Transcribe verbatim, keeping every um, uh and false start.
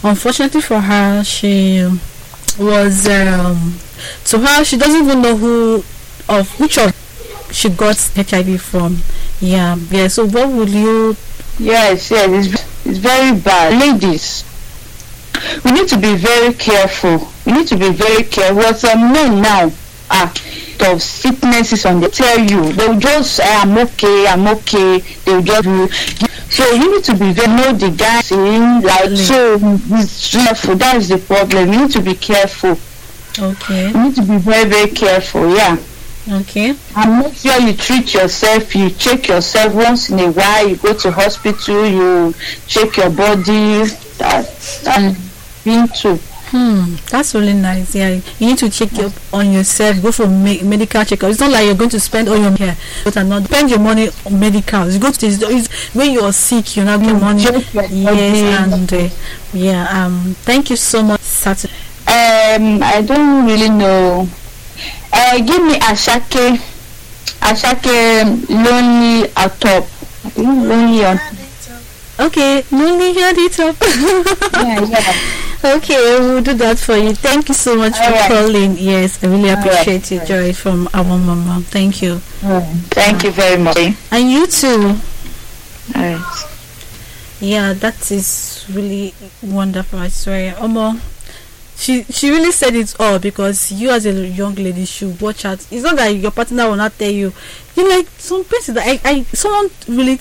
unfortunately for her, she was um, to her she doesn't even know who of which of she got H I V from. Yeah, yeah. So what would you? Yes, yes, it's, it's very bad. Ladies, we need to be very careful. We need to be very careful. What some men now are of sicknesses on they tell you, they'll just say, I'm okay, I'm okay, they'll just you. So you need to be very know the guy saying like so it's careful. That is the problem. You need to be careful. Okay. You need to be very, very careful, yeah. Okay. And make sure you treat yourself, you check yourself once in a while, you go to hospital, you check your body, that and being too. Hmm, that's really nice. Yeah, you need to check up on yourself. Go for me- medical checkup. It's not like you're going to spend all your money here, but not spend your money on medicals. You go to this it's, when you're sick, you not get money. Yes, and uh, yeah. Um, thank you so much, Saturday. Um, I don't really know. Uh, give me Ashake, Ashake lonely at top. I think lonely on. Okay, lonely here at the top. Yeah, yeah. Okay, we'll do that for you. Thank you so much All for right. calling. Yes, I really appreciate right. you, Joy, from our mama. Thank you. Thank you very much. And you too. All right. Yeah, that is really wonderful. I swear, Omo. She she really said it all, because you as a young lady should watch out. It's not that your partner will not tell you. You like some person that I, I someone really